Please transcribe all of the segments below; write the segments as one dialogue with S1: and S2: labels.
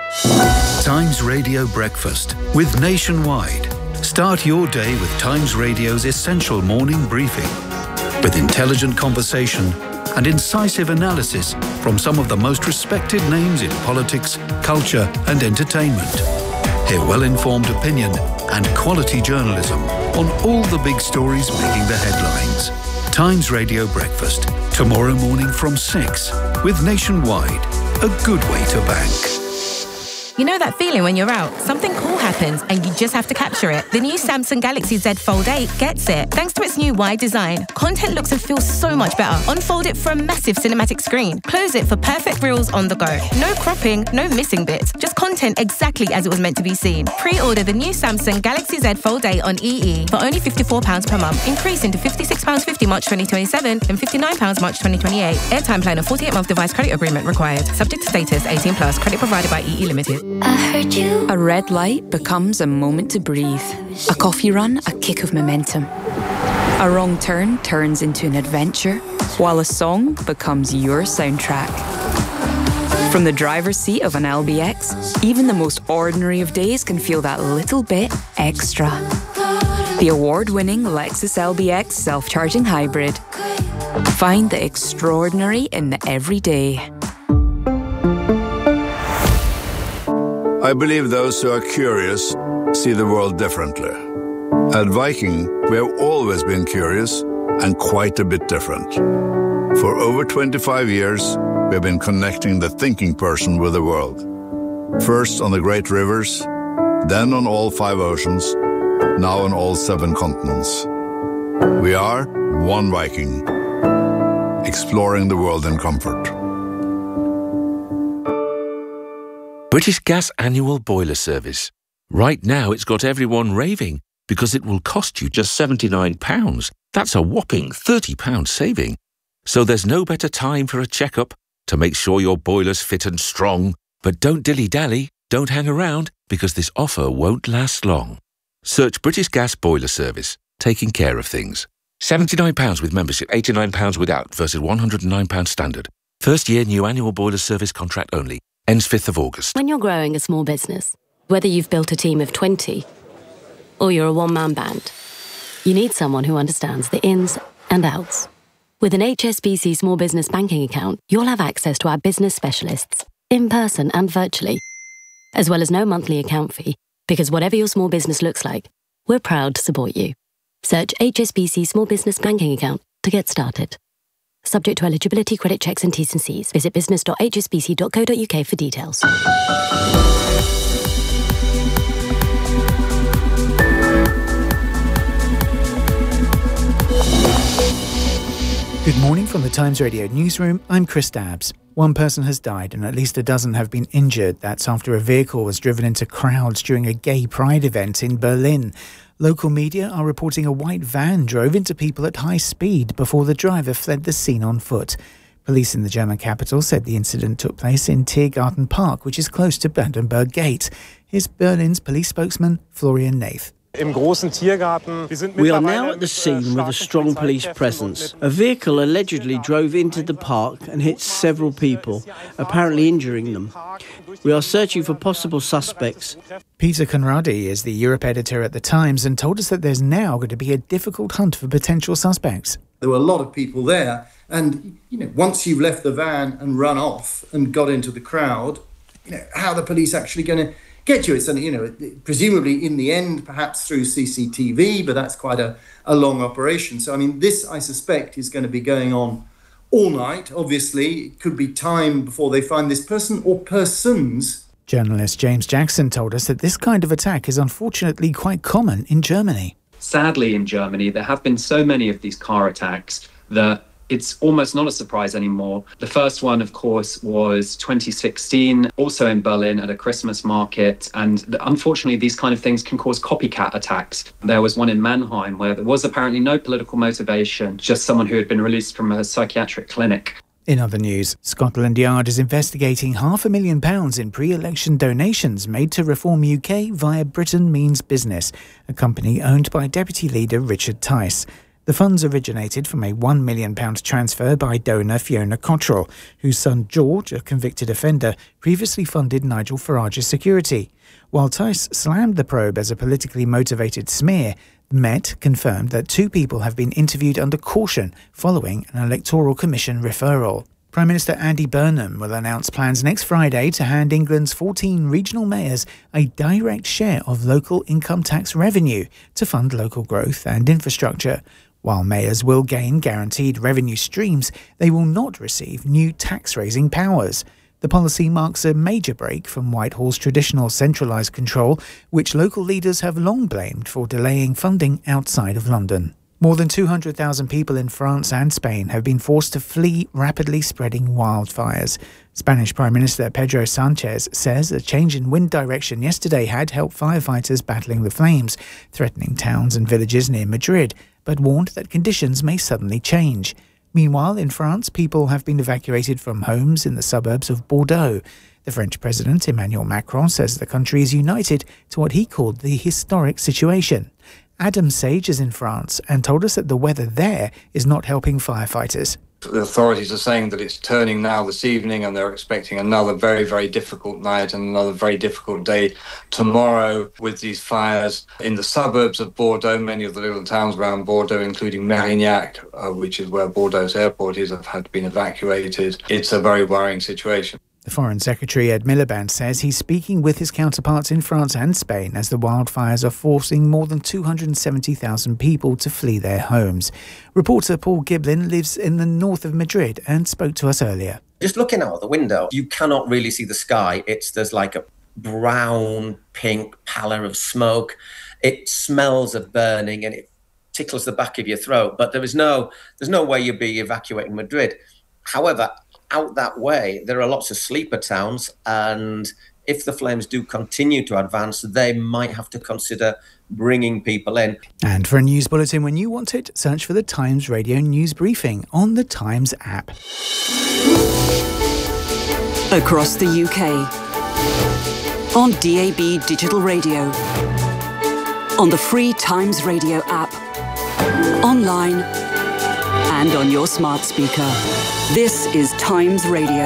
S1: Times Radio Breakfast with Nationwide. Start your day with Times Radio's essential morning briefing with intelligent conversation and incisive analysis from some of the most respected names in politics, culture and entertainment. Hear well-informed opinion and quality journalism on all the big stories making the headlines. Times Radio Breakfast, tomorrow morning from 6 with Nationwide. A good way to bank.
S2: You know that feeling when you're out, something cool happens and you just have to capture it? The new Samsung Galaxy Z Fold 8 gets it. Thanks to its new wide design, content looks and feels so much better. Unfold it for a massive cinematic screen. Close it for perfect reels on the go. No cropping, no missing bits. Just content exactly as it was meant to be seen. Pre-order the new Samsung Galaxy Z Fold 8 on EE for only £54 per month, increasing to £56.50 March 2027 and £59 March 2028. Airtime plan and 48-month device credit agreement required. Subject to status, 18+, credit provided by EE Limited.
S3: I heard you.
S4: A red light becomes a moment to breathe. A coffee run, a kick of momentum. A wrong turn turns into an adventure, while a song becomes your soundtrack. From the driver's seat of an LBX, even the most ordinary of days can feel that little bit extra. The award-winning Lexus LBX self-charging hybrid. Find the extraordinary in the everyday.
S5: I believe those who are curious see the world differently. At Viking, we have always been curious and quite a bit different. For over 25 years, we have been connecting the thinking person with the world. First on the great rivers, then on all 5 oceans, now on all 7 continents. We are one Viking, exploring the world in comfort.
S6: British Gas annual boiler service. Right now it's got everyone raving because it will cost you just £79. That's a whopping £30 saving. So there's no better time for a checkup to make sure your boiler's fit and strong. But don't dilly-dally, don't hang around because this offer won't last long. Search British Gas boiler service, taking care of things. £79 with membership, £89 without versus £109 standard. First year new annual boiler service contract only. Ends 5th of August.
S7: When you're growing a small business, whether you've built a team of 20 or you're a one-man band, you need someone who understands the ins and outs. With an HSBC Small Business Banking account, you'll have access to our business specialists, in person and virtually, as well as no monthly account fee, because whatever your small business looks like, we're proud to support you. Search HSBC Small Business Banking account to get started. Subject to eligibility, credit checks and T's and C's. Visit business.hsbc.co.uk for details.
S8: Good morning from the Times Radio newsroom. I'm Chris Dabbs. One person has died and at least a dozen have been injured. That's after a vehicle was driven into crowds during a gay pride event in Berlin. Local media are reporting a white van drove into people at high speed before the driver fled the scene on foot. Police in the German capital said the incident took place in Tiergarten Park, which is close to Brandenburg Gate. Here's Berlin's police spokesman, Florian Nath.
S9: We are now at the scene with a strong police presence. A vehicle allegedly drove into the park and hit several people, apparently injuring them. We are searching for possible suspects.
S8: Peter Conradi is the Europe editor at The Times and told us that there's now going to be a difficult hunt for potential suspects.
S10: There were a lot of people there, and once you've left the van and run off and got into the crowd, how are the police actually going to get you? It's presumably in the end, perhaps through CCTV, but that's quite a long operation. So, this, I suspect, is going to be going on all night. Obviously, it could be time before they find this person or persons.
S8: Journalist James Jackson told us that this kind of attack is unfortunately quite common in Germany.
S11: Sadly, in Germany, there have been so many of these car attacks that it's almost not a surprise anymore. The first one, of course, was 2016, also in Berlin at a Christmas market. And unfortunately, these kind of things can cause copycat attacks. There was one in Mannheim where there was apparently no political motivation, just someone who had been released from a psychiatric clinic.
S8: In other news, Scotland Yard is investigating £500,000 in pre-election donations made to Reform UK via Britain Means Business, a company owned by Deputy Leader Richard Tice. The funds originated from a £1 million transfer by donor Fiona Cottrell, whose son George, a convicted offender, previously funded Nigel Farage's security. While Tice slammed the probe as a politically motivated smear, Met confirmed that 2 people have been interviewed under caution following an Electoral Commission referral. Prime Minister Andy Burnham will announce plans next Friday to hand England's 14 regional mayors a direct share of local income tax revenue to fund local growth and infrastructure. While mayors will gain guaranteed revenue streams, they will not receive new tax-raising powers. The policy marks a major break from Whitehall's traditional centralised control, which local leaders have long blamed for delaying funding outside of London. More than 200,000 people in France and Spain have been forced to flee rapidly spreading wildfires. Spanish Prime Minister Pedro Sanchez says a change in wind direction yesterday had helped firefighters battling the flames, threatening towns and villages near Madrid, but warned that conditions may suddenly change. Meanwhile, in France, people have been evacuated from homes in the suburbs of Bordeaux. The French President Emmanuel Macron says the country is united to what he called the historic situation. Adam Sage is in France and told us that the weather there is not helping firefighters.
S3: The authorities are saying that it's turning now this evening and they're expecting another very, very difficult night and another very difficult day tomorrow with these fires in the suburbs of Bordeaux. Many of the little towns around Bordeaux, including Mérignac, which is where Bordeaux's airport is, have been evacuated. It's a very worrying situation.
S8: The Foreign Secretary Ed Miliband says he's speaking with his counterparts in France and Spain as the wildfires are forcing more than 270,000 people to flee their homes. Reporter Paul Giblin lives in the north of Madrid and spoke to us earlier.
S12: Just looking out the window, you cannot really see the sky. There's like a brown, pink pallor of smoke. It smells of burning and it tickles the back of your throat. But there's no way you'd be evacuating Madrid. However, out that way, there are lots of sleeper towns, and if the flames do continue to advance, they might have to consider bringing people in.
S8: And for a news bulletin when you want it, search for the Times Radio News Briefing on the Times app.
S13: Across the UK, on DAB Digital Radio, on the free Times Radio app, online and on your smart speaker. This is Times Radio.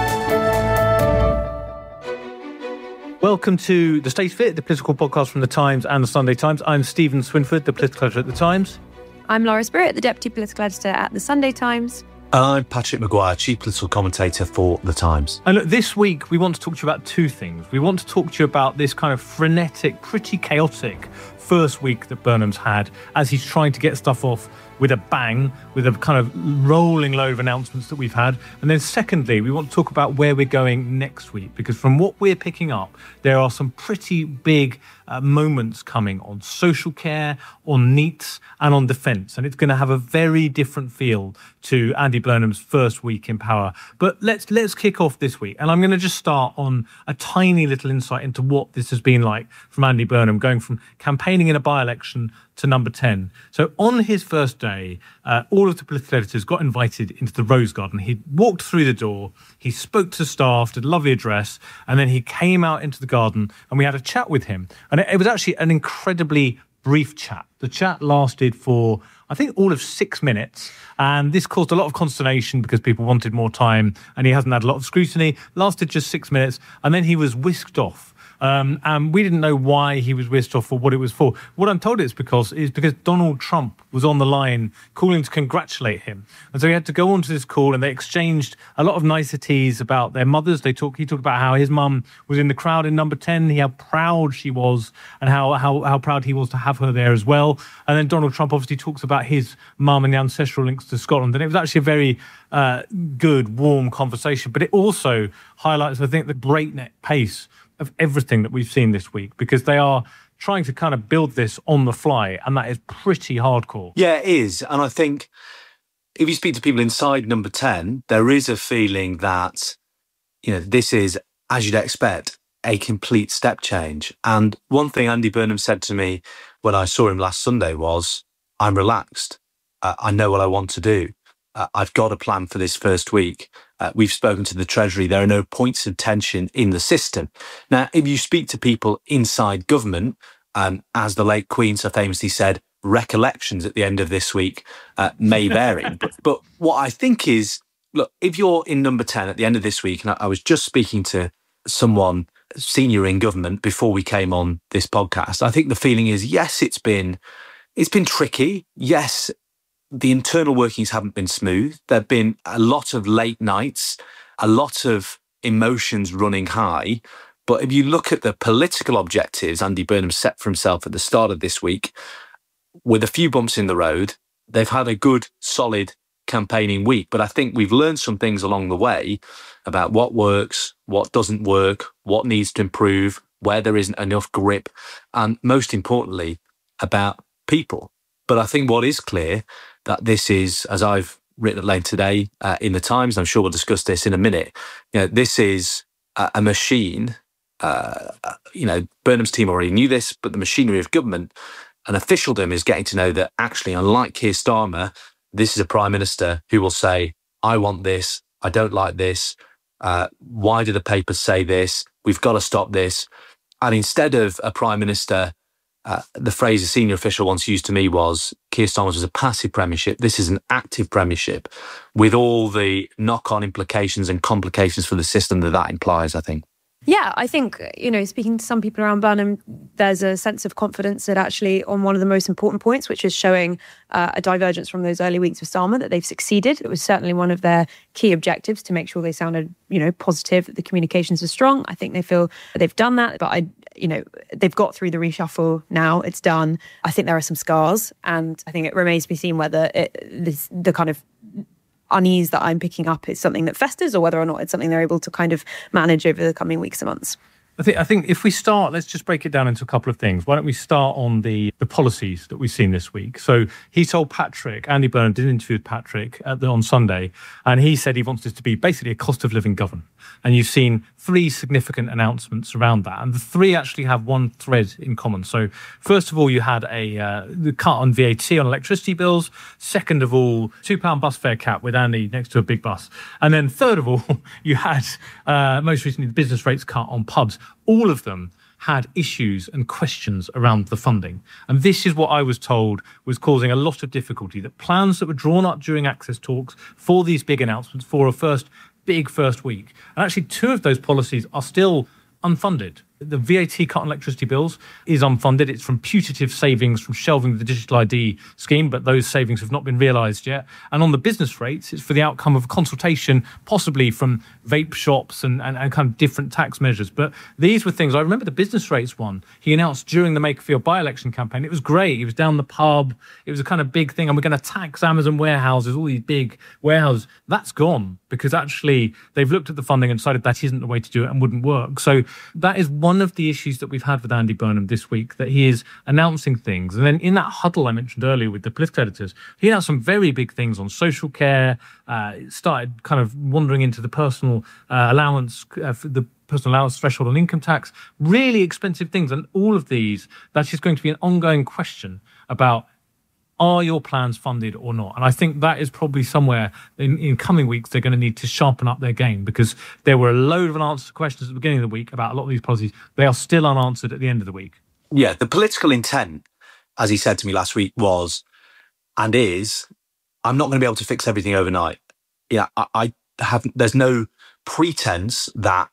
S14: Welcome to The Stay Fit, the political podcast from The Times and The Sunday Times. I'm Stephen Swinford, the political editor at The Times.
S15: I'm Laura Spirit, the deputy political editor at The Sunday Times.
S16: I'm Patrick Maguire, chief political commentator for The Times.
S14: And look, this week we want to talk to you about 2 things. We want to talk to you about this kind of frenetic, pretty chaotic first week that Burnham's had as he's trying to get stuff off with a bang, with a kind of rolling load of announcements that we've had. And then secondly, we want to talk about where we're going next week, because from what we're picking up, there are some pretty big moments coming on social care, on NEETs and on defence. And it's going to have a very different feel to Andy Burnham's first week in power. But let's kick off this week. And I'm going to just start on a tiny little insight into what this has been like from Andy Burnham, going from campaigning in a by-election to number 10. So on his first day, all of the political editors got invited into the Rose Garden. He walked through the door, he spoke to staff, did a lovely address, and then he came out into the garden and we had a chat with him. And it was actually an incredibly brief chat. The chat lasted for, I think, all of 6 minutes. And this caused a lot of consternation because people wanted more time and he hasn't had a lot of scrutiny. Lasted just 6 minutes and then he was whisked off. And we didn't know why he was whisked off or what it was for. What I'm told is because Donald Trump was on the line calling to congratulate him. And so he had to go on to this call and they exchanged a lot of niceties about their mothers. He talked about how his mum was in the crowd in number 10, how proud she was and how proud he was to have her there as well. And then Donald Trump obviously talks about his mum and the ancestral links to Scotland. And it was actually a very good, warm conversation. But it also highlights, I think, the breakneck pace of everything that we've seen this week, because they are trying to kind of build this on the fly, and that is pretty hardcore.
S16: Yeah, it is. And I think if you speak to people inside number 10, there is a feeling that, this is, as you'd expect, a complete step change. And one thing Andy Burnham said to me when I saw him last Sunday was, I'm relaxed. I know what I want to do. I've got a plan for this first week. We've spoken to the Treasury. There are no points of tension in the system. Now, if you speak to people inside government, as the late Queen so famously said, recollections at the end of this week may vary. But what I think is, look, if you're in number 10 at the end of this week, and I was just speaking to someone senior in government before we came on this podcast, I think the feeling is, yes, it's been tricky. Yes, the internal workings haven't been smooth. There have been a lot of late nights, a lot of emotions running high. But if you look at the political objectives Andy Burnham set for himself at the start of this week, with a few bumps in the road, they've had a good, solid campaigning week. But I think we've learned some things along the way about what works, what doesn't work, what needs to improve, where there isn't enough grip, and most importantly, about people. But I think what is clear, that this is, as I've written at length today in the Times, I'm sure we'll discuss this in a minute, this is a machine. Burnham's team already knew this, but the machinery of government and officialdom is getting to know that actually, unlike Keir Starmer, this is a Prime Minister who will say, I want this, I don't like this, why do the papers say this, we've got to stop this. And instead of a Prime Minister, the phrase a senior official once used to me was, Keir Starmer's was a passive premiership. This is an active premiership with all the knock-on implications and complications for the system that implies, I think.
S15: Yeah, I think, speaking to some people around Burnham, there's a sense of confidence that actually on one of the most important points, which is showing a divergence from those early weeks with Starmer, that they've succeeded. It was certainly one of their key objectives to make sure they sounded, positive, that the communications are strong. I think they feel that they've done that, but they've got through the reshuffle now. It's done. I think there are some scars, and I think it remains to be seen whether the kind of unease that I'm picking up is something that festers, or whether or not it's something they're able to kind of manage over the coming weeks and months.
S14: I think if we start, let's just break it down into a couple of things. Why don't we start on the policies that we've seen this week? So he told Patrick, Andy Burnham did an interview with Patrick on Sunday, and he said he wants this to be basically a cost of living government. And you've seen 3 significant announcements around that. And the 3 actually have one thread in common. So first of all, you had the cut on VAT on electricity bills. Second of all, £2 bus fare cap with Andy next to a big bus. And then third of all, you had most recently the business rates cut on pubs. All of them had issues and questions around the funding. And this is what I was told was causing a lot of difficulty, that plans that were drawn up during access talks for these big announcements for a first week. And actually 2 of those policies are still unfunded. The VAT cut on electricity bills is unfunded. It's from putative savings from shelving the digital ID scheme, but those savings have not been realised yet. And on the business rates, it's for the outcome of a consultation, possibly from vape shops and kind of different tax measures. But these were things, I remember the business rates one, he announced during the Makerfield by-election campaign. It was great. He was down the pub. It was a kind of big thing. And we're going to tax Amazon warehouses, all these big warehouses. That's gone because actually they've looked at the funding and decided that isn't the way to do it and wouldn't work. So that is one of the issues that we've had with Andy Burnham this week, that he is announcing things. And then in that huddle I mentioned earlier with the political editors, he announced some very big things on social care, started kind of wandering into the personal allowance, the personal allowance threshold on income tax, really expensive things. And all of these, that's just going to be an ongoing question about, are your plans funded or not? And I think that is probably somewhere in coming weeks they're going to need to sharpen up their game, because there were a load of unanswered questions at the beginning of the week about a lot of these policies. They are still unanswered at the end of the week.
S16: Yeah, the political intent, as he said to me last week, was and is, I'm not going to be able to fix everything overnight. Yeah, there's no pretense that,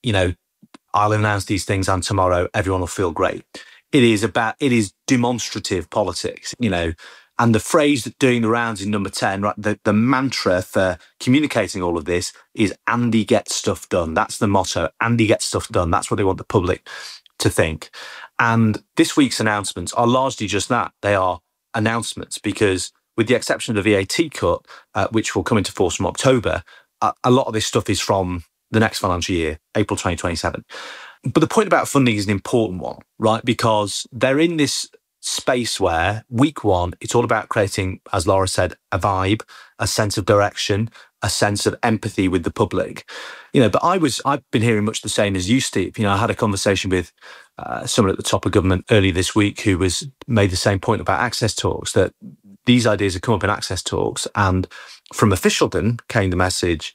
S16: I'll announce these things and tomorrow everyone will feel great. It is demonstrative politics, and the phrase that doing the rounds in number 10, right, the mantra for communicating all of this is Andy gets stuff done. That's the motto. Andy gets stuff done. That's what they want the public to think. And this week's announcements are largely just that. They are announcements, because with the exception of the VAT cut, which will come into force from October, a lot of this stuff is from the next financial year, April 2027. But the point about funding is an important one, right? Because they're in this space where week one, it's all about creating, as Laura said, a vibe, a sense of direction, a sense of empathy with the public. But I've been hearing much the same as you, Steve. I had a conversation with someone at the top of government earlier this week who made the same point about access talks, that these ideas have come up in access talks. And from officialdom came the message,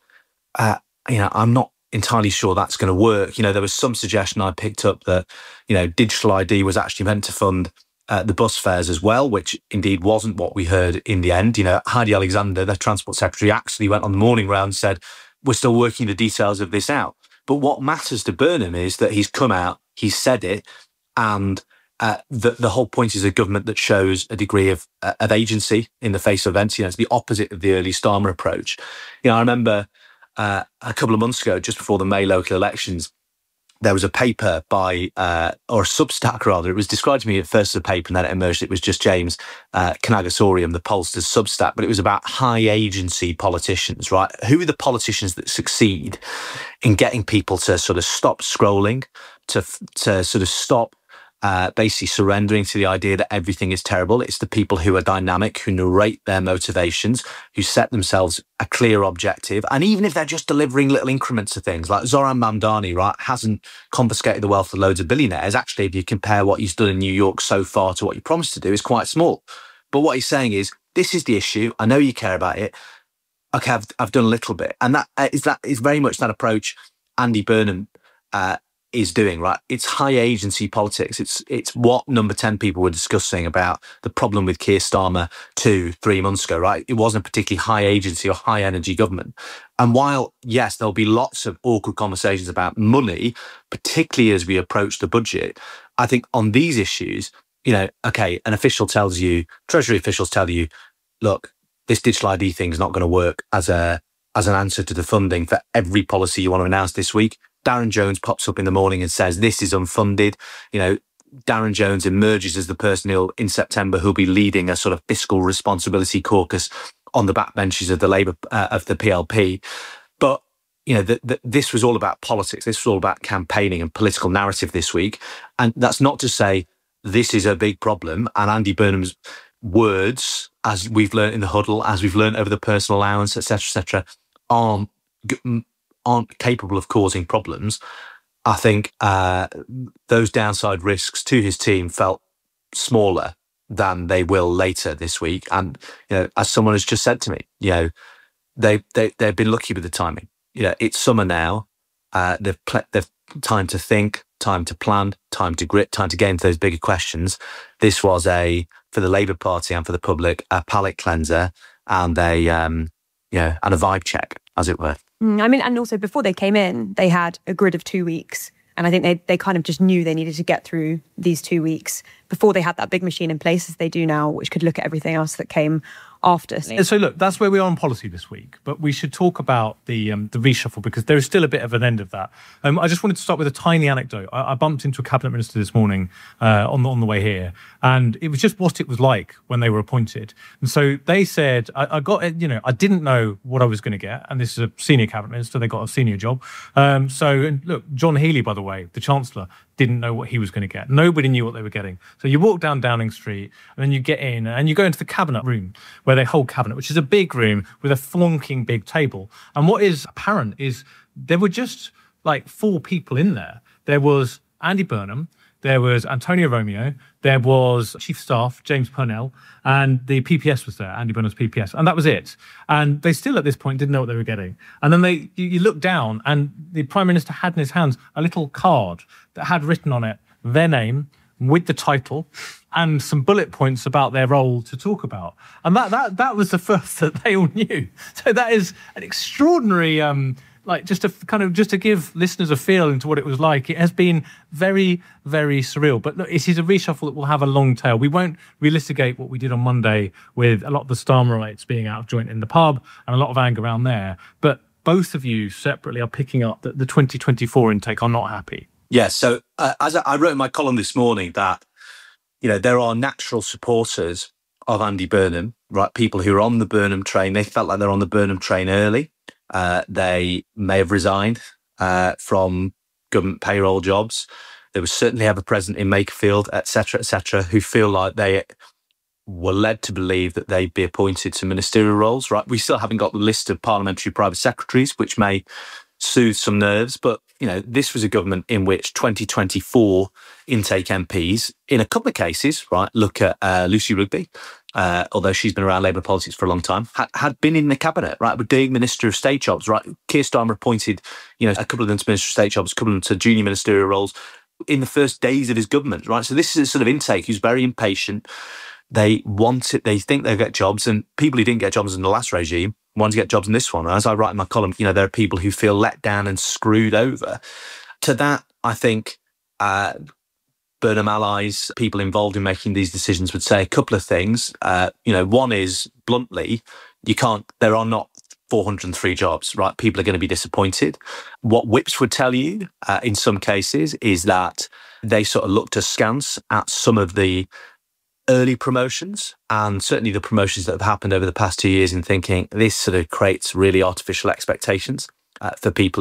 S16: I'm not entirely sure that's going to work. There was some suggestion I picked up that, digital ID was actually meant to fund the bus fares as well, which indeed wasn't what we heard in the end. Heidi Alexander, the Transport Secretary, actually went on the morning round and said, we're still working the details of this out. But what matters to Burnham is that he's come out, he's said it, and the whole point is a government that shows a degree of agency in the face of events. It's the opposite of the early Starmer approach. I remember a couple of months ago, just before the May local elections, there was a paper by, or a Substack rather, it was described to me at first as a paper and then it emerged it was just James Kanagasorian, the pollster's Substack, but it was about high agency politicians, right? Who are the politicians that succeed in getting people to sort of stop scrolling, to sort of stop basically surrendering to the idea that everything is terrible? It's the people who are dynamic, who narrate their motivations, who set themselves a clear objective. And even if they're just delivering little increments of things, like Zoran Mamdani, right, hasn't confiscated the wealth of loads of billionaires. Actually, if you compare what he's done in New York so far to what he promised to do, is quite small. But what he's saying is, this is the issue. I know you care about it. Okay, I've done a little bit. And that is very much that approach Andy Burnham is doing, right? It's high agency politics. It's what Number 10 people were discussing about the problem with Keir Starmer 2-3 months ago, right? It wasn't a particularly high agency or high energy government. And while, yes, there'll be lots of awkward conversations about money, particularly as we approach the budget, I think on these issues, okay, an official tells you, Treasury officials tell you, look, this digital ID thing is not going to work as an answer to the funding for every policy you want to announce this week. Darren Jones pops up in the morning and says, this is unfunded. Darren Jones emerges as the person in September who'll be leading a sort of fiscal responsibility caucus on the backbenches of the Labour, of the PLP. But, this was all about politics. This was all about campaigning and political narrative this week. And that's not to say this is a big problem. And Andy Burnham's words, as we've learned in the huddle, as we've learned over the personal allowance, etc., aren't capable of causing problems. I think those downside risks to his team felt smaller than they will later this week. And as someone has just said to me, they've been lucky with the timing. It's summer now. They've time to think, time to plan, time to grit, time to get into those bigger questions. This was for the Labour Party and for the public, a palate cleanser and and a vibe check, as it were.
S15: And also before they came in, they had a grid of 2 weeks. And I think they kind of just knew they needed to get through these 2 weeks before they had that big machine in place as they do now, which could look at everything else that came after.
S14: So look, that's where we are on policy this week. But we should talk about the reshuffle because there is still a bit of an end of that. I just wanted to start with a tiny anecdote. I bumped into a cabinet minister this morning on the way here, and it was just what it was like when they were appointed. And so they said, I didn't know what I was going to get, and this is a senior cabinet minister. They got a senior job. So look, John Healey, by the way, the Chancellor, didn't know what he was going to get. Nobody knew what they were getting. So you walk down Downing Street and then you get in and you go into the cabinet room where they hold cabinet, which is a big room with a flonking big table. And what is apparent is there were just like 4 people in there. There was Andy Burnham, there was Antonio Romeo, there was Chief Staff James Purnell, and the PPS was there, Andy Burnham's PPS, and that was it. And they still at this point didn't know what they were getting. And then you look down and the Prime Minister had in his hands a little card that had written on it their name with the title and some bullet points about their role to talk about. And that was the first that they all knew. So that is an extraordinary just to give listeners a feel into what it was like. It has been very, very surreal. But look, it is a reshuffle that will have a long tail. We won't relitigate what we did on Monday with a lot of the Starmerites being out of joint in the pub and a lot of anger around there. But both of you separately are picking up that the 2024 intake are not happy.
S16: Yes. So as I wrote in my column this morning that, there are natural supporters of Andy Burnham, right? People who are on the Burnham train. They felt like they're on the Burnham train early. They may have resigned from government payroll jobs. There was certainly ever present in Makerfield, et cetera, who feel like they were led to believe that they'd be appointed to ministerial roles, right? We still haven't got the list of parliamentary private secretaries, which may soothe some nerves. But, this was a government in which 2024 intake MPs, in a couple of cases, right, look at Lucy Rugby, although she's been around Labour politics for a long time, had been in the cabinet, right, were doing Minister of State jobs, right? Keir Starmer appointed, a couple of them to Minister of State jobs, a couple of them to junior ministerial roles. in the first days of his government, right? So this is a sort of intake who's very impatient. They want it. They think they'll get jobs, and people who didn't get jobs in the last regime want to get jobs in this one. And as I write in my column, there are people who feel let down and screwed over. To that, I think Burnham allies, people involved in making these decisions, would say a couple of things. One is, bluntly, there are not 403 jobs, right? People are going to be disappointed. What whips would tell you, in some cases, is that they sort of looked askance at some of the early promotions, and certainly the promotions that have happened over the past 2 years, in thinking this sort of creates really artificial expectations for people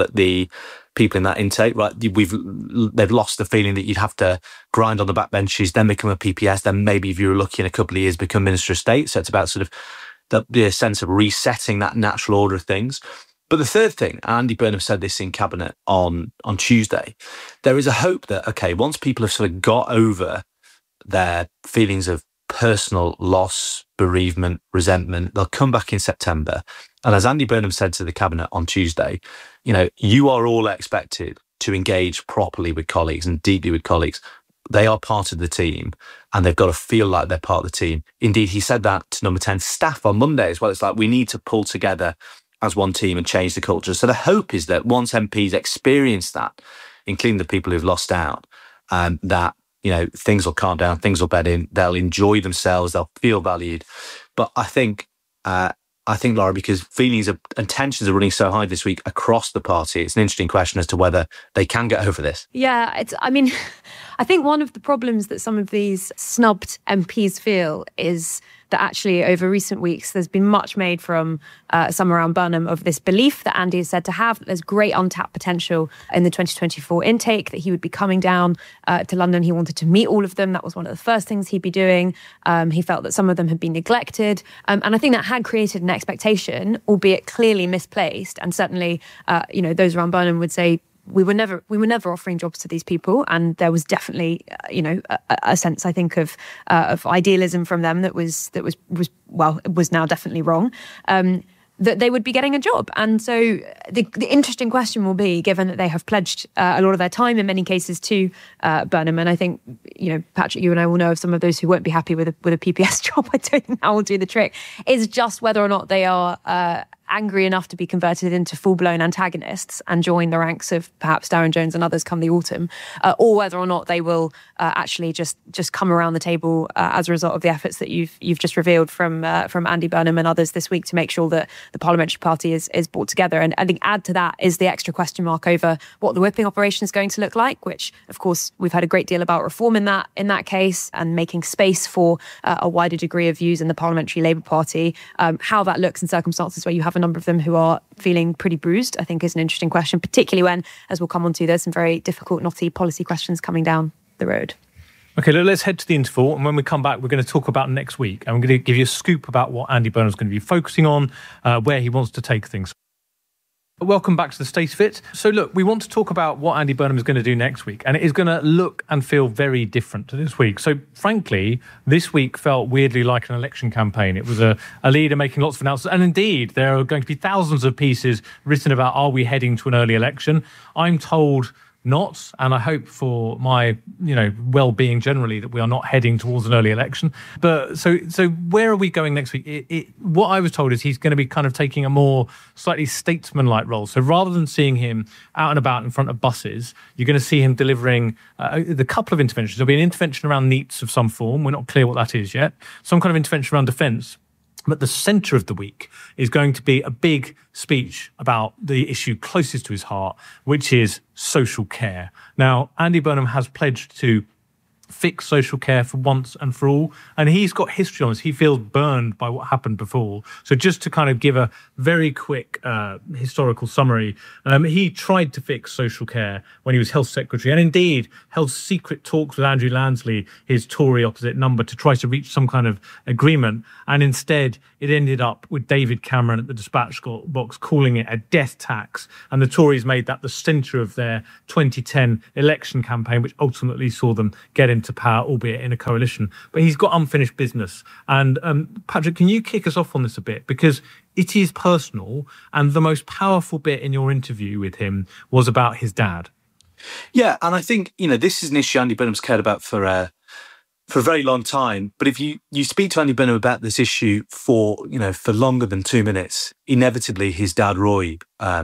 S16: in that intake, right? They've lost the feeling that you'd have to grind on the backbenches, then become a PPS, then maybe if you were lucky in a couple of years become Minister of State. So it's about sort of the sense of resetting that natural order of things. But the third thing, Andy Burnham said this in Cabinet on Tuesday, there is a hope that, okay, once people have sort of got over their feelings of personal loss, bereavement, resentment, they'll come back in September. And as Andy Burnham said to the Cabinet on Tuesday, you are all expected to engage properly with colleagues and deeply with colleagues. They are part of the team, and they've got to feel like they're part of the team. Indeed, he said that to Number 10 staff on Monday as well. It's like, we need to pull together as one team and change the culture. So the hope is that once MPs experience that, including the people who've lost out, that things will calm down, things will bed in, they'll enjoy themselves, they'll feel valued. But I think, Laura, because feelings and tensions are running so high this week across the party, it's an interesting question as to whether they can get over this.
S15: Yeah, I think one of the problems that some of these snubbed MPs feel is that actually over recent weeks there's been much made from some around Burnham of this belief that Andy is said to have, that there's great untapped potential in the 2024 intake, that he would be coming down to London. He wanted to meet all of them. That was one of the first things he'd be doing. He felt that some of them had been neglected. And I think that had created an expectation, albeit clearly misplaced. And certainly, those around Burnham would say, we were never offering jobs to these people, and there was definitely, a sense, I think, of idealism from them that was now definitely wrong. That they would be getting a job. And so the interesting question will be, given that they have pledged a lot of their time in many cases to Burnham, and I think, Patrick, you and I will know of some of those who won't be happy with a PPS job. I don't think that will do the trick, is just whether or not they are angry enough to be converted into full-blown antagonists and join the ranks of perhaps Darren Jones and others come the autumn, or whether or not they will actually just come around the table as a result of the efforts that you've just revealed from Andy Burnham and others this week to make sure that the parliamentary party is brought together. And I think add to that is the extra question mark over what the whipping operation is going to look like, which of course we've had a great deal about reform in that case and making space for a wider degree of views in the Parliamentary Labour Party. How that looks in circumstances where you have a number of them who are feeling pretty bruised, I think is an interesting question, particularly when, as we'll come on to, there's some very difficult, knotty policy questions coming down the road.
S14: Okay, let's head to the interval, and when we come back, we're going to talk about next week, and we're going to give you a scoop about what Andy Burnham's going to be focusing on, where he wants to take things. Welcome back to the State of It. So look, we want to talk about what Andy Burnham is going to do next week, and it is going to look and feel very different to this week. So frankly, this week felt weirdly like an election campaign. It was a leader making lots of announcements, and indeed, there are going to be thousands of pieces written about, are we heading to an early election? I'm told not, and I hope for my well-being generally that we are not heading towards an early election. But so where are we going next week? What I was told is he's going to be kind of taking a more slightly statesman-like role. So rather than seeing him out and about in front of buses, you're going to see him delivering the couple of interventions. There'll be an intervention around NEETs of some form. We're not clear what that is yet. Some kind of intervention around defence. But the centre of the week is going to be a big speech about the issue closest to his heart, which is social care. Now, Andy Burnham has pledged to fix social care for once and for all, and he's got history on this. He feels burned by what happened before. So just to kind of give a very quick historical summary, he tried to fix social care when he was Health Secretary, and indeed held secret talks with Andrew Lansley, his Tory opposite number, to try to reach some kind of agreement, and instead it ended up with David Cameron at the dispatch box calling it a death tax, and the Tories made that the centre of their 2010 election campaign, which ultimately saw them get into power, albeit in a coalition. But he's got unfinished business. And Patrick, can you kick us off on this a bit? Because it is personal, and the most powerful bit in your interview with him was about his dad.
S16: Yeah, and I think, this is an issue Andy Burnham's cared about for a very long time. But if you speak to Andy Burnham about this issue for longer than 2 minutes, inevitably his dad, Roy,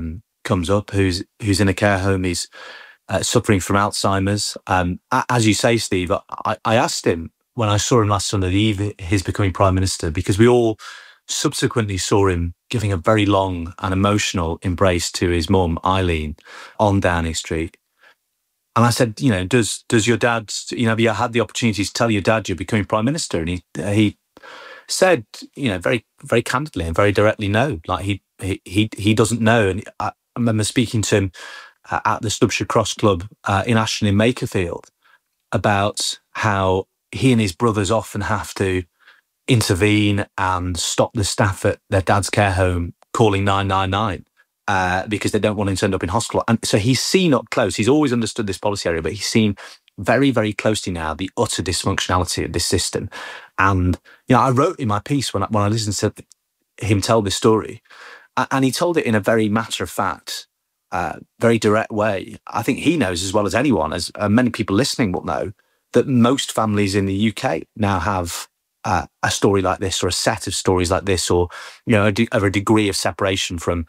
S16: comes up, who's in a care home. He's suffering from Alzheimer's. As you say, Steve, I asked him when I saw him last Sunday, the eve of his becoming Prime Minister, because we all subsequently saw him giving a very long and emotional embrace to his mum, Eileen, on Downing Street. And I said, does your dad, have you had the opportunity to tell your dad you're becoming Prime Minister? And he said, very, very candidly and very directly, no. Like he doesn't know. And I remember speaking to him at the Stubshire Cross Club in Ashton in Makerfield about how he and his brothers often have to intervene and stop the staff at their dad's care home calling 999 because they don't want him to end up in hospital. And so he's seen up close, he's always understood this policy area, but he's seen very, very closely now the utter dysfunctionality of this system. And, I wrote in my piece when I listened to him tell this story, and he told it in a very matter-of-fact, very direct way. I think he knows as well as anyone, as many people listening will know, that most families in the UK now have a story like this, or a set of stories like this, or a degree of separation from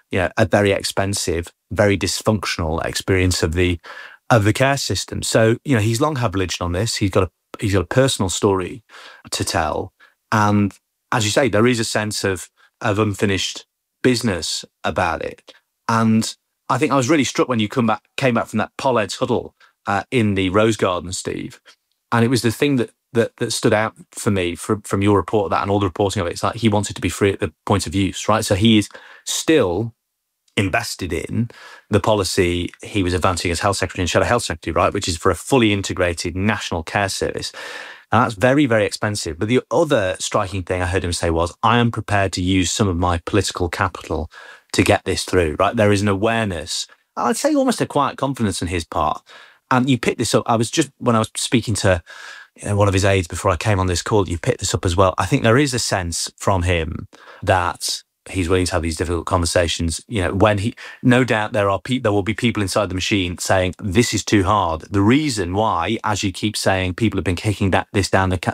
S16: a very expensive, very dysfunctional experience of the care system. So he's long had religion on this. He's got a personal story to tell, and as you say, there is a sense of unfinished business about it. And I think I was really struck when you came back from that Pollard's huddle in the Rose Garden, Steve, and it was the thing that stood out for me from your report of that and all the reporting of it. It's like he wanted to be free at the point of use, right? So he is still invested in the policy he was advancing as Health Secretary and Shadow Health Secretary, right, which is for a fully integrated national care service. And that's very, very expensive. But the other striking thing I heard him say was, I am prepared to use some of my political capital to get this through, right? There is an awareness, I'd say almost a quiet confidence on his part. And you picked this up. When I was speaking to one of his aides before I came on this call, you picked this up as well. I think there is a sense from him that he's willing to have these difficult conversations. When no doubt there will be people inside the machine saying this is too hard. The reason why, as you keep saying, people have been kicking this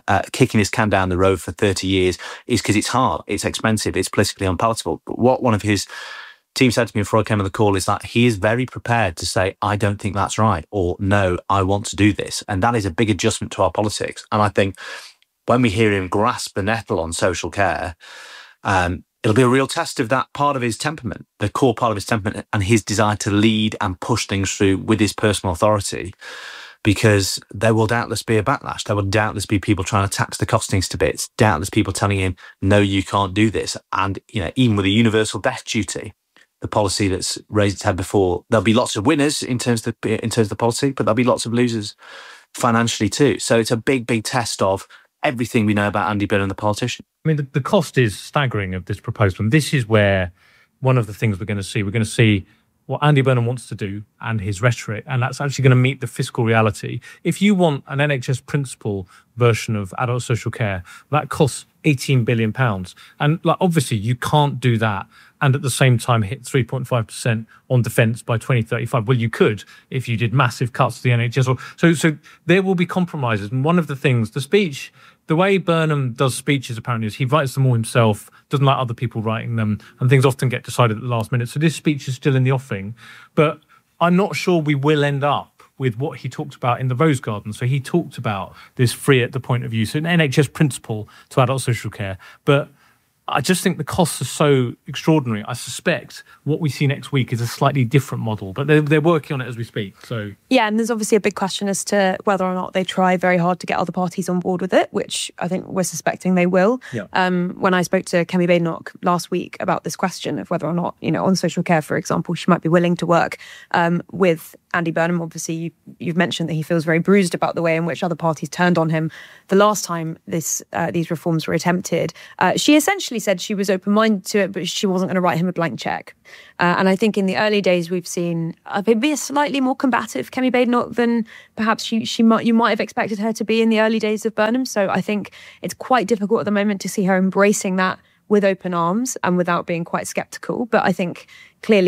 S16: can down the road for 30 years is because it's hard, it's expensive, it's politically unpalatable. But what one of his team said to me before I came on the call is that he is very prepared to say, I don't think that's right, or no, I want to do this. And that is a big adjustment to our politics. And I think when we hear him grasp the nettle on social care, it'll be a real test of that part of his temperament, the core part of his temperament, and his desire to lead and push things through with his personal authority, because there will doubtless be a backlash. There will doubtless be people trying to tax the costings to bits, doubtless people telling him, no, you can't do this. And, even with a universal death duty, the policy that's raised its head before, there'll be lots of winners in terms of the policy, but there'll be lots of losers financially too. So it's a big, big test of everything we know about Andy Burnham, the politician.
S14: I mean, the cost is staggering of this proposal. And this is where one of the things we're going to see. We're going to see what Andy Burnham wants to do and his rhetoric, and that's actually going to meet the fiscal reality. If you want an NHS principal version of adult social care, that costs £18 billion. And obviously you can't do that and at the same time hit 3.5% on defence by 2035. Well, you could if you did massive cuts to the NHS. So there will be compromises. And one of the things, the way Burnham does speeches apparently is he writes them all himself, doesn't like other people writing them, and things often get decided at the last minute. So this speech is still in the offing, but I'm not sure we will end up with what he talked about in the Rose Garden. So he talked about this free at the point of use, an NHS principle to adult social care. But I just think the costs are so extraordinary. I suspect what we see next week is a slightly different model, but they're working on it as we speak. So
S15: yeah, and there's obviously a big question as to whether or not they try very hard to get other parties on board with it, which I think we're suspecting they will. Yeah. When I spoke to Kemi Badenoch last week about this question of whether or not, on social care, for example, she might be willing to work with Andy Burnham. Obviously, you've mentioned that he feels very bruised about the way in which other parties turned on him the last time these reforms were attempted. She essentially said she was open-minded to it, but she wasn't going to write him a blank cheque. And I think in the early days we've seen maybe a slightly more combative Kemi Badenoch than perhaps you might have expected her to be in the early days of Burnham. So I think it's quite difficult at the moment to see her embracing that with open arms and without being quite sceptical. But I think clearly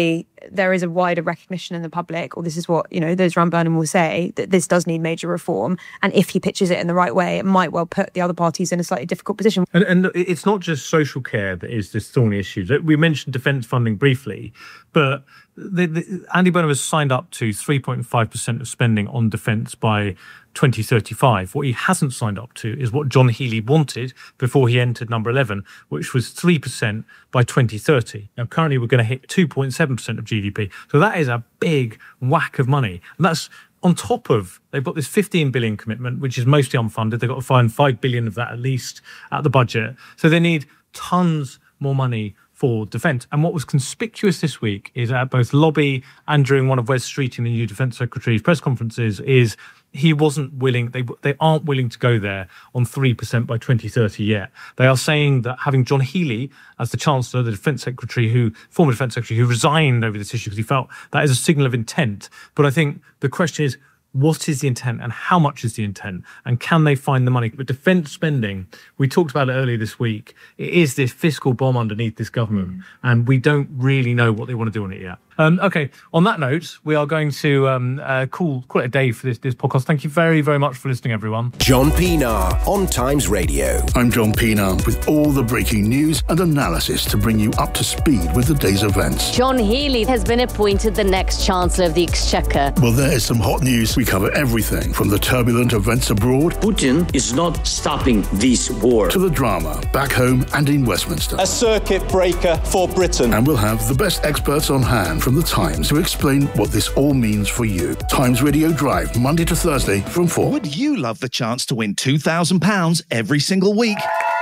S15: there is a wider recognition in the public, or this is what, those around Burnham will say, that this does need major reform. And if he pitches it in the right way, it might well put the other parties in a slightly difficult position.
S14: And it's not just social care that is this thorny issue. We mentioned defence funding briefly, but Andy Burnham has signed up to 3.5% of spending on defence by 2035. What he hasn't signed up to is what John Healey wanted before he entered number 11, which was 3% by 2030. Now, currently, we're going to hit 2.7% of GDP. So that is a big whack of money. And that's on top of, they've got this 15 billion commitment, which is mostly unfunded. They've got to find 5 billion of that at least at the budget. So they need tons more money for defence. And what was conspicuous this week is at both lobby and during one of Wes Streeting, the new Defence Secretary's press conferences, is he wasn't willing, they aren't willing to go there on 3% by 2030 yet. They are saying that having John Healey as the Chancellor, the former Defence Secretary, who resigned over this issue because he felt that is a signal of intent. But I think the question is, what is the intent and how much is the intent? And can they find the money? But defence spending, we talked about it earlier this week, it is this fiscal bomb underneath this government. And we don't really know what they want to do on it yet. Okay, on that note, we are going to call it a day for this podcast. Thank you very, very much for listening, everyone.
S17: John Pienaar on Times Radio.
S5: I'm John Pienaar with all the breaking news and analysis to bring you up to speed with the day's events.
S18: John Healey has been appointed the next Chancellor of the Exchequer.
S5: Well, there is some hot news. We cover everything from the turbulent events abroad.
S19: Putin is not stopping this war.
S5: To the drama back home and in Westminster.
S20: A circuit breaker for Britain.
S5: And we'll have the best experts on hand from the Times to explain what this all means for you. Times Radio Drive, Monday to Thursday from 4.
S21: Would you love the chance to win £2,000 every single week?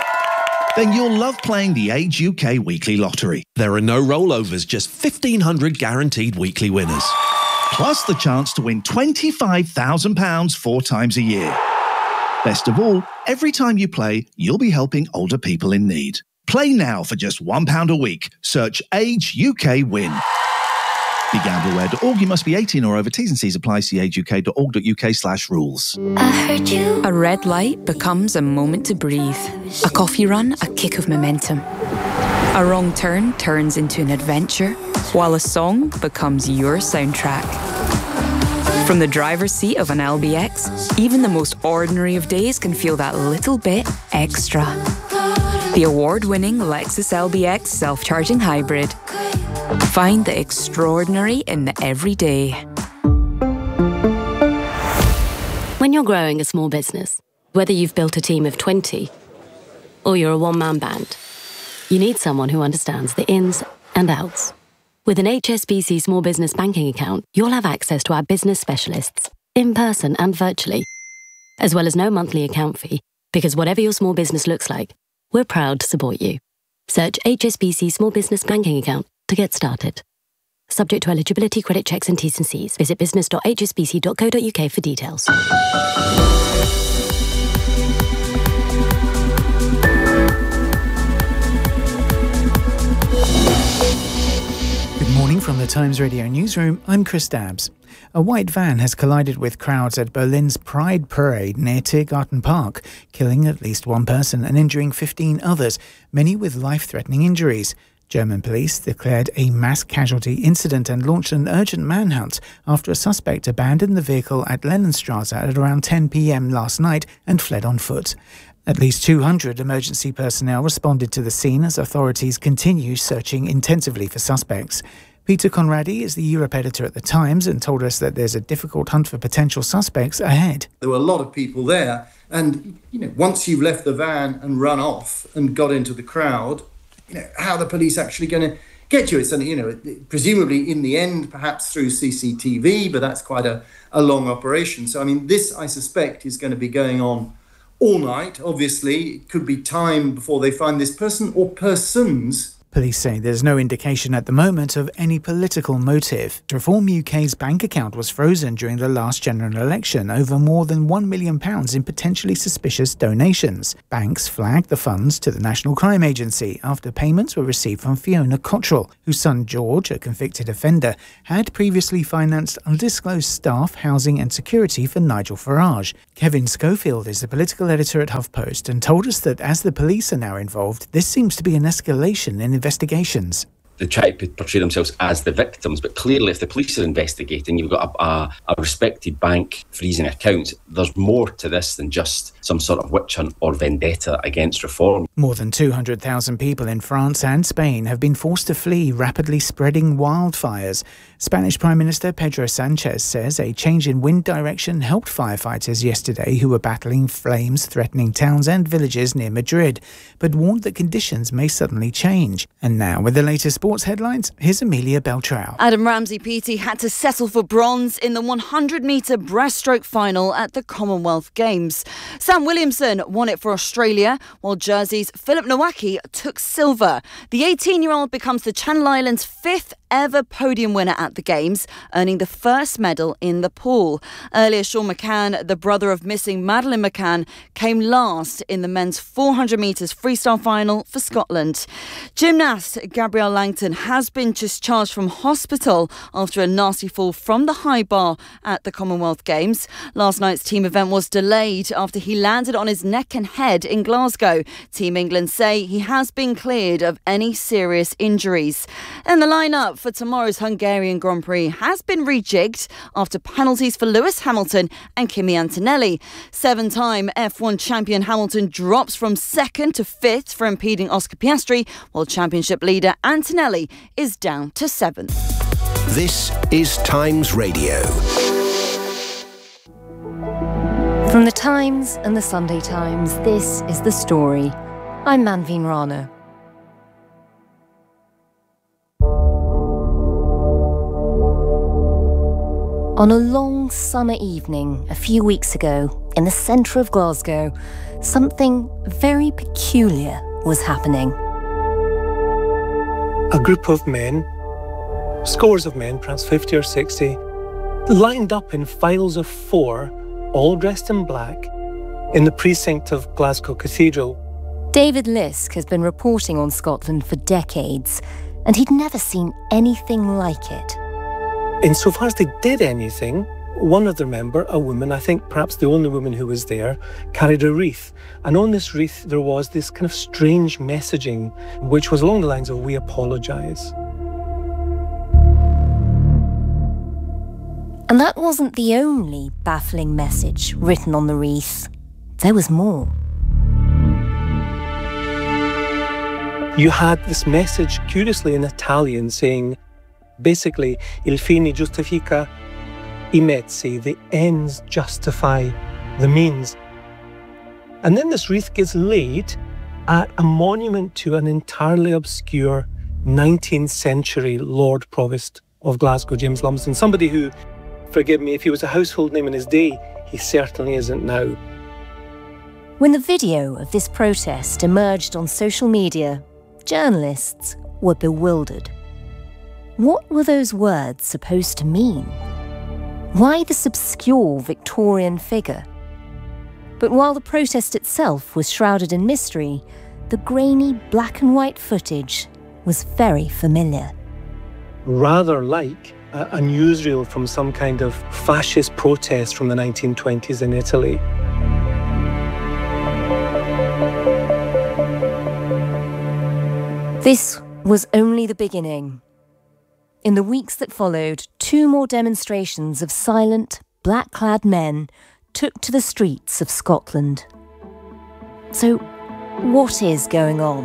S21: Then you'll love playing the Age UK Weekly Lottery. There are no rollovers, just 1,500 guaranteed weekly winners. Plus the chance to win £25,000 4 times a year. Best of all, every time you play, you'll be helping older people in need. Play now for just £1 a week. Search Age UK Win. BeGambleAware.org. You must be 18 or over. T's and C's apply. See ageuk.org.uk/rules.
S4: I heard you. A red light becomes a moment to breathe. A coffee run, a kick of momentum. A wrong turn turns into an adventure, while a song becomes your soundtrack. From the driver's seat of an LBX, even the most ordinary of days can feel that little bit extra. The award-winning Lexus LBX self-charging hybrid. Find the extraordinary in the everyday.
S7: When you're growing a small business, whether you've built a team of 20 or you're a one-man band, you need someone who understands the ins and outs. With an HSBC Small Business Banking account, you'll have access to our business specialists, in person and virtually, as well as no monthly account fee, because whatever your small business looks like, we're proud to support you. Search HSBC Small Business Banking Account to get started. Subject to eligibility, credit checks and T's and C's. Visit business.hsbc.co.uk for details.
S8: Good morning from the Times Radio newsroom. I'm Chris Dabbs. A white van has collided with crowds at Berlin's Pride Parade near Tiergarten Park, killing at least one person and injuring 15 others, many with life-threatening injuries. German police declared a mass casualty incident and launched an urgent manhunt after a suspect abandoned the vehicle at Lennonstrasse at around 10 p.m. last night and fled on foot. At least 200 emergency personnel responded to the scene as authorities continue searching intensively for suspects. Peter Conradi is the Europe editor at The Times and told us that there's a difficult hunt for potential suspects ahead.
S10: There were a lot of people there, and once you've left the van and run off and got into the crowd, how are the police actually going to get you? It's presumably in the end, perhaps through CCTV, but that's quite a long operation. So, this, I suspect, is going to be going on all night. Obviously, it could be time before they find this person or persons.
S8: Police say there's no indication at the moment of any political motive. Reform UK's bank account was frozen during the last general election over more than £1 million in potentially suspicious donations. Banks flagged the funds to the National Crime Agency after payments were received from Fiona Cottrell, whose son George, a convicted offender, had previously financed undisclosed staff, housing and security for Nigel Farage. Kevin Schofield is the political editor at HuffPost and told us that as the police are now involved, this seems to be an escalation in investigations.
S1: they try to portray themselves as the victims, but clearly if the police are investigating, you've got a respected bank freezing accounts. There's more to this than just some sort of witch hunt or vendetta against reform.
S8: More than 200,000 people in France and Spain have been forced to flee rapidly spreading wildfires. Spanish Prime Minister Pedro Sanchez says a change in wind direction helped firefighters yesterday who were battling flames threatening towns and villages near Madrid, but warned that conditions may suddenly change. And now, with the latest sports headlines, here's Amelia Beltrao.
S22: Adam Ramsey-Peaty had to settle for bronze in the 100-metre breaststroke final at the Commonwealth Games. Sam Williamson won it for Australia, while Jersey's Philip Nowacki took silver. The 18-year-old becomes the Channel Islands' fifth ever podium winner at the Games, earning the first medal in the pool. Earlier, Sean McCann, the brother of missing Madeleine McCann, came last in the men's 400 metres freestyle final for Scotland. Gymnast Gabrielle Langton has been discharged from hospital after a nasty fall from the high bar at the Commonwealth Games. Last night's team event was delayed after he landed on his neck and head in Glasgow. Team England say he has been cleared of any serious injuries. And the lineup for tomorrow's Hungarian Grand Prix has been rejigged after penalties for Lewis Hamilton and Kimi Antonelli. Seven-time F1 champion Hamilton drops from second to fifth for impeding Oscar Piastri, while championship leader Antonelli is down to seventh.
S17: This is Times Radio.
S23: From the Times and the Sunday Times, this is The Story. I'm Manveen Rana. On a long summer evening a few weeks ago, in the centre of Glasgow, something very peculiar was happening.
S24: A group of men, scores of men, perhaps 50 or 60, lined up in files of 4, all dressed in black, in the precinct of Glasgow Cathedral.
S23: David Lisk has been reporting on Scotland for decades, and he'd never seen anything like it.
S24: Insofar as they did anything, one of them, member, a woman, I think perhaps the only woman who was there, carried a wreath. And on this wreath there was this kind of strange messaging, which was along the lines of, "We apologise."
S23: And that wasn't the only baffling message written on the wreath. There was more.
S24: You had this message, curiously in Italian, saying, basically, il fine giustifica I mezzi, the ends justify the means. And then this wreath gets laid at a monument to an entirely obscure 19th century Lord Provost of Glasgow, James Lumsden, somebody who, forgive me, if he was a household name in his day, he certainly isn't now.
S23: When the video of this protest emerged on social media, journalists were bewildered. What were those words supposed to mean? Why this obscure Victorian figure? But while the protest itself was shrouded in mystery, the grainy black and white footage was very familiar.
S24: Rather like a newsreel from some kind of fascist protest from the 1920s in Italy.
S23: This was only the beginning. In the weeks that followed, 2 more demonstrations of silent, black-clad men took to the streets of Scotland. So, what is going on?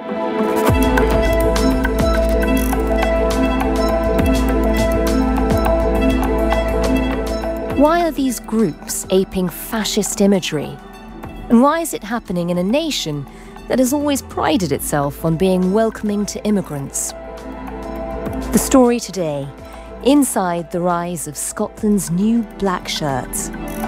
S23: Why are these groups aping fascist imagery? And why is it happening in a nation that has always prided itself on being welcoming to immigrants? The story today, inside the rise of Scotland's new black shirts.